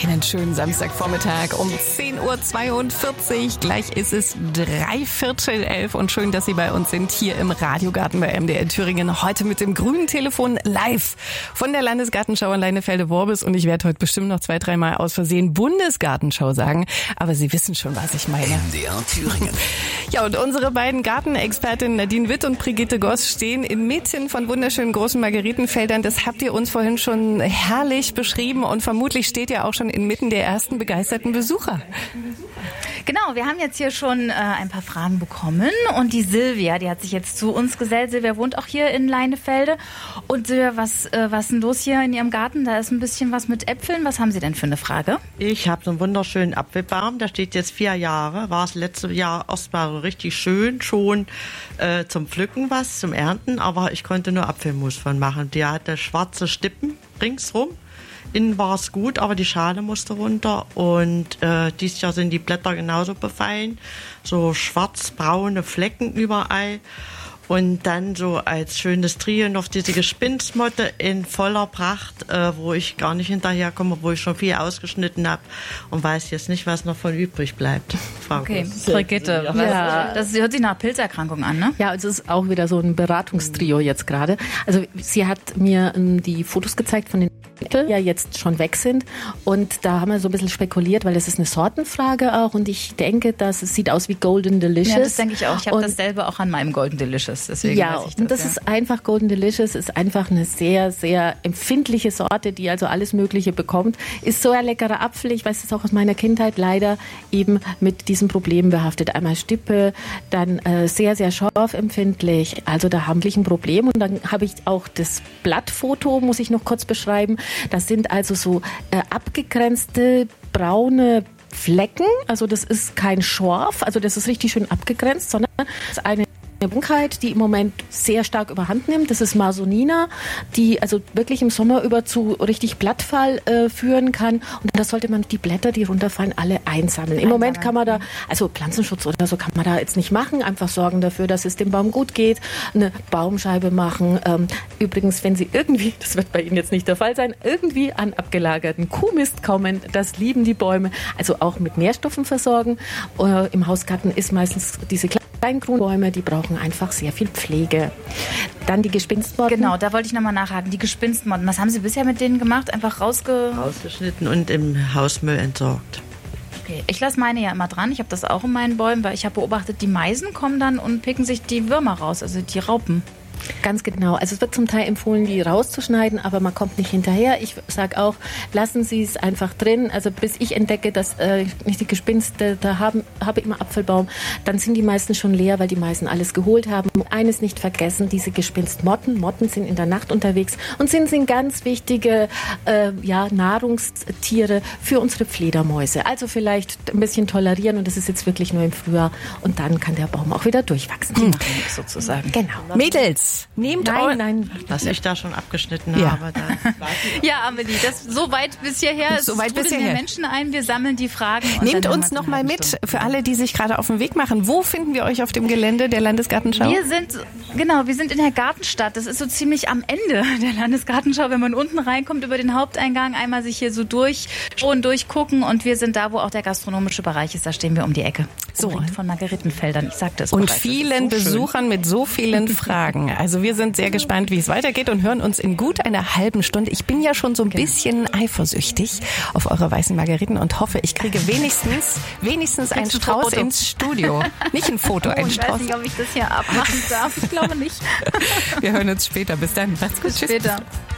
Einen schönen Samstagvormittag um 10.42 Uhr. Gleich ist es 11:45 und schön, dass Sie bei uns sind hier im Radiogarten bei MDR Thüringen. Heute mit dem grünen Telefon live von der Landesgartenschau in Leinefelde-Worbis. Und ich werde heute bestimmt noch 2-3 Mal aus Versehen Bundesgartenschau sagen. Aber Sie wissen schon, was ich meine. MDR Thüringen. Ja, und unsere beiden Gartenexpertinnen Nadine Witt und Brigitte Goss stehen inmitten von wunderschönen großen Margeritenfeldern. Das habt ihr uns vorhin schon herrlich beschrieben und vermutlich steht ihr auch schon inmitten der ersten begeisterten Besucher. Genau, wir haben jetzt hier schon ein paar Fragen bekommen und die Silvia, die hat sich jetzt zu uns gesellt. Silvia wohnt auch hier in Leinefelde. Und Silvia, was ist denn los hier in Ihrem Garten? Da ist ein bisschen was mit Äpfeln. Was haben Sie denn für eine Frage? Ich habe so einen wunderschönen Apfelbaum, der steht jetzt 4 Jahre. War es letztes Jahr erstmal so richtig schön, schon zum Pflücken was, zum Ernten. Aber ich konnte nur Apfelmus von machen. Der hatte schwarze Stippen ringsrum. Innen war es gut, aber die Schale musste runter. Und dieses Jahr sind die Blätter genauso befallen. So schwarz-braune Flecken überall. Und dann so als schönes Trio noch diese Gespinstmotte in voller Pracht, wo ich gar nicht hinterherkomme, wo ich schon viel ausgeschnitten habe und weiß jetzt nicht, was noch von übrig bleibt. Frau Okay, Brigitte, Ja. das hört sich nach Pilzerkrankung an, ne? Ja, also es ist auch wieder so ein Beratungstrio jetzt gerade. Also sie hat mir die Fotos gezeigt von den die ja jetzt schon weg sind und da haben wir so ein bisschen spekuliert, weil das ist eine Sortenfrage auch und ich denke, dass es sieht aus wie Golden Delicious. Ja, das denke ich auch. Ich habe dasselbe auch an meinem Golden Delicious. Deswegen ja, weiß ich und das ist einfach Golden Delicious, ist einfach eine sehr, sehr empfindliche Sorte, die also alles Mögliche bekommt. Ist so ein leckerer Apfel, ich weiß es auch aus meiner Kindheit, leider eben mit diesem Problem behaftet. Einmal Stippe, dann sehr, sehr schorfempfindlich. Also da haben wir ein Problem und dann habe ich auch das Blattfoto, muss ich noch kurz beschreiben. Das sind also so abgegrenzte braune Flecken. Also das ist kein Schorf, also das ist richtig schön abgegrenzt, sondern das ist eine Krankheit, die im Moment sehr stark überhand nimmt. Das ist Marsonina, die also wirklich im Sommer über zu richtig Blattfall führen kann. Und da sollte man die Blätter, die runterfallen, alle einsammeln. Im Moment kann man da, also Pflanzenschutz oder so kann man da jetzt nicht machen. Einfach sorgen dafür, dass es dem Baum gut geht. Eine Baumscheibe machen. Übrigens, wenn Sie irgendwie, das wird bei Ihnen jetzt nicht der Fall sein, irgendwie an abgelagerten Kuhmist kommen, das lieben die Bäume. Also auch mit Nährstoffen versorgen. Im Hausgarten ist meistens diese Kleingrünbäume, die brauchen einfach sehr viel Pflege. Dann die Gespinstmotten. Genau, da wollte ich nochmal nachhaken. Die Gespinstmotten, was haben Sie bisher mit denen gemacht? Einfach rausgeschnitten und im Hausmüll entsorgt. Okay, ich lasse meine ja immer dran. Ich habe das auch in meinen Bäumen, weil ich habe beobachtet, die Meisen kommen dann und picken sich die Würmer raus, also die Raupen. Ganz genau. Also es wird zum Teil empfohlen, die rauszuschneiden, aber man kommt nicht hinterher. Ich sage auch, lassen Sie es einfach drin. Also bis ich entdecke, dass ich die Gespinste da habe im Apfelbaum, dann sind die meisten schon leer, weil die meisten alles geholt haben. Eines nicht vergessen, diese Gespinstmotten. Motten sind in der Nacht unterwegs und sind ganz wichtige Nahrungstiere für unsere Fledermäuse. Also vielleicht ein bisschen tolerieren und das ist jetzt wirklich nur im Frühjahr und dann kann der Baum auch wieder durchwachsen. Sozusagen. Genau. Mädels, nehmt Nein. Was ich da schon abgeschnitten habe. Ja, Amelie, so weit bis hierher. So weit bis hierher. Menschen ein, wir sammeln die Fragen. Und Nehmt dann uns noch mal mit, für alle, die sich gerade auf den Weg machen. Wo finden wir euch auf dem Gelände der Landesgartenschau? Wir sind in der Gartenstadt. Das ist so ziemlich am Ende der Landesgartenschau. Wenn man unten reinkommt über den Haupteingang, einmal sich hier so durchgucken und wir sind da, wo auch der gastronomische Bereich ist. Da stehen wir um die Ecke. So. Von Margeritenfeldern. Ich sagte es Und bereits. vielen Besuchern mit so vielen Fragen. Also wir sind sehr gespannt, wie es weitergeht und hören uns in gut einer halben Stunde. Ich bin ja schon so ein bisschen eifersüchtig auf eure weißen Margeriten und hoffe, ich kriege wenigstens einen Strauß ins Studio. Nicht ein Foto, ein Ich Strauß. weiß nicht, ob ich das hier abmachen darf. Ich glaube nicht. Wir hören uns später. Bis dann. Macht's gut. Bis später.